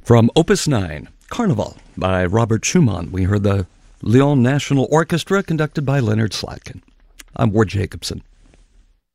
From Opus 9, Carnival by Robert Schumann. We heard the Lyon National Orchestra conducted by Leonard Slatkin. I'm Ward Jacobson.